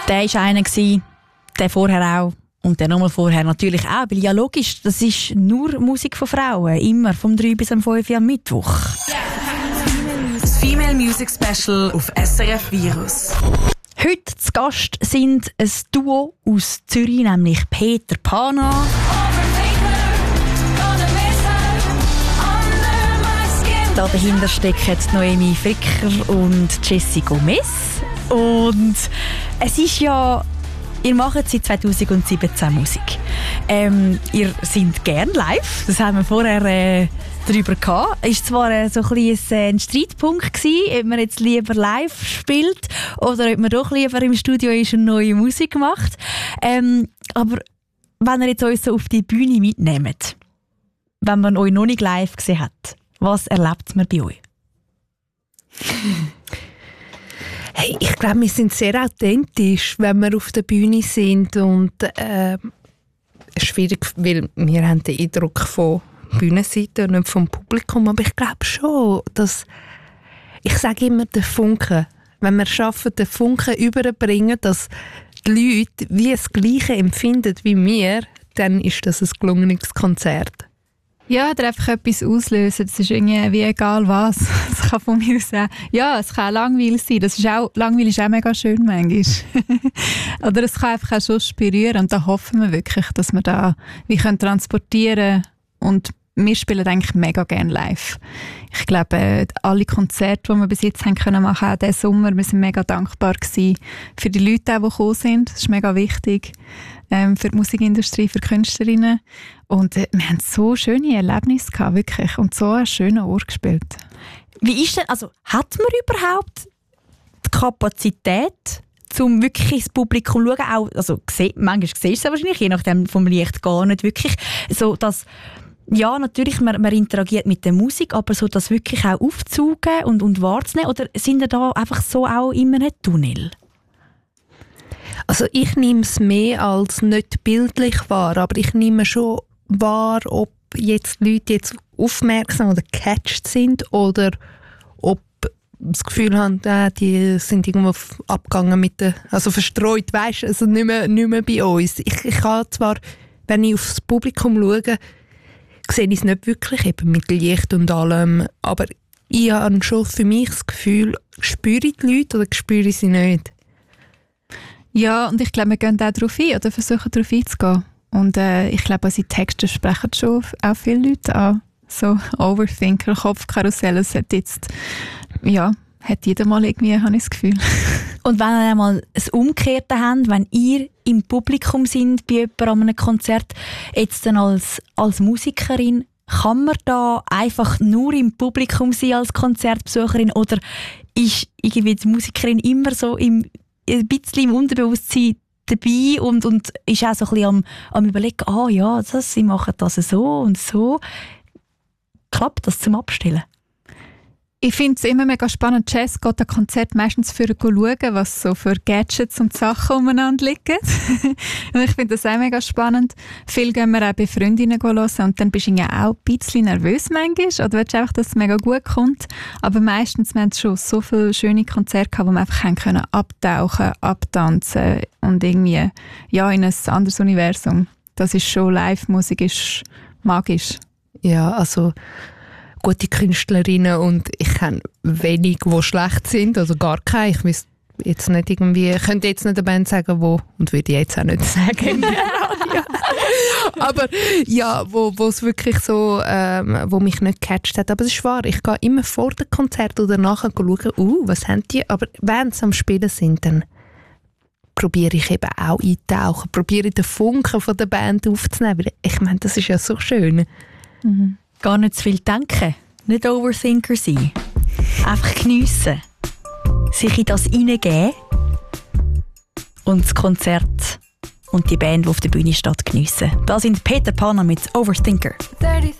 Der war einer, der vorher auch. Und der nochmal vorher natürlich auch. Weil ja logisch, das ist nur Musik von Frauen. Immer vom 3 bis 5 am Mittwoch. Das Female Music Special auf SRF Virus. Heute zu Gast sind ein Duo aus Zürich, nämlich Peter Pana. Da dahinter stecken Noemi Fricker und Jessie Gomez. Und es ist ja, ihr macht seit 2017 Musik. Ihr seid gern live, das haben wir vorher darüber gehabt. Es war zwar so ein Streitpunkt gewesen, ob man jetzt lieber live spielt oder ob man doch lieber im Studio ist und neue Musik macht. Aber wenn ihr jetzt uns so auf die Bühne mitnehmt, wenn man euch noch nicht live gesehen hat, was erlebt man bei euch? Hey, ich glaube, wir sind sehr authentisch, wenn wir auf der Bühne sind und schwierig, weil wir haben den Eindruck von Bühnenseite und nicht vom Publikum, aber ich glaube schon, dass ich sage immer den Funken, wenn wir schaffen, den Funken überbringen, dass die Leute wie das Gleiche empfinden wie wir, dann ist das ein gelungenes Konzert. Ja, oder einfach etwas auslösen. Das ist irgendwie wie egal was. Das kann von mir aus sein. Ja, es kann auch langweilig sein. Langweilig ist auch mega schön manchmal. Oder es kann einfach auch schon berühren. Und da hoffen wir wirklich, dass wir da wie können transportieren können. Und wir spielen eigentlich mega gerne live. Ich glaube, alle Konzerte, die wir bis jetzt haben können machen, auch diesen Sommer, wir sind mega dankbar gewesen für die Leute, die gekommen sind. Das ist mega wichtig. Für die Musikindustrie, für Künstlerinnen. Und wir haben so schöne Erlebnisse gehabt, wirklich. Und so einen schönen Ort gespielt. Wie ist denn, also hat man überhaupt die Kapazität, um wirklich ins Publikum zu schauen? Auch, also, manchmal siehst du es wahrscheinlich, je nachdem vom Licht gar nicht wirklich. So, dass, ja, natürlich, man interagiert mit der Musik, aber so das wirklich auch aufzusaugen und wahrzunehmen? Oder sind ihr da einfach so auch immer ein Tunnel? Also ich nehme es mehr als nicht bildlich wahr, aber ich nehme schon wahr, ob jetzt die Leute jetzt aufmerksam oder gecatcht sind oder ob das Gefühl haben, die sind irgendwo abgegangen mit der, also verstreut, weißt, also nicht mehr bei uns. Ich kann zwar, wenn ich aufs Publikum schaue, sehe ich es nicht wirklich eben mit Licht und allem, aber ich habe schon für mich das Gefühl, spüre ich die Leute oder spüre ich sie nicht? Ja, und ich glaube, wir gehen auch darauf ein oder versuchen darauf einzugehen. Und ich glaube, unsere Texte sprechen schon auch viele Leute an. So Overthinker, Kopfkarussell, es hat jetzt, ja, hat jeder mal irgendwie, habe ich das Gefühl. Und wenn ihr einmal das Umgekehrte habt, wenn ihr im Publikum seid bei jemandem an einem Konzert, jetzt dann als Musikerin, kann man da einfach nur im Publikum sein als Konzertbesucherin oder ist irgendwie die Musikerin immer so ein bisschen im Unterbewusstsein dabei und ist auch so ein bisschen am überlegen, ja, sie machen das so und so. Klappt das zum Abstellen? Ich finde es immer mega spannend. Jazz geht an Konzert meistens für schauen, was so für Gadgets und Sachen umeinander liegen. Und ich finde das auch mega spannend. Viel gehen wir auch bei Freundinnen hören und dann bist du ja auch ein bisschen nervös manchmal oder willst einfach, dass es mega gut kommt. Aber meistens haben wir schon so viele schöne Konzerte gehabt, wo wir einfach können abtauchen, abtanzen und irgendwie ja, in ein anderes Universum. Das ist schon Live-Musik, ist magisch. Ja, also gute Künstlerinnen und ich kenne wenig, die schlecht sind, also gar keine. Ich wüsste jetzt nicht irgendwie, ich könnte jetzt nicht eine Band sagen, wo, und würde ich jetzt auch nicht sagen. Aber ja, wo es wirklich so, wo mich nicht gecatcht hat. Aber es ist wahr, ich gehe immer vor dem Konzert oder nachher schauen, was haben die? Aber wenn sie am Spielen sind, dann probiere ich eben auch eintauchen, probiere den Funken von der Band aufzunehmen. Weil ich meine, das ist ja so schön. Mhm. Gar nicht zu viel denken, nicht Overthinker sein. Einfach geniessen, sich in das hineingeben und das Konzert und die Band, die auf der Bühne steht, geniessen. Da sind Peter Pana mit Overthinker.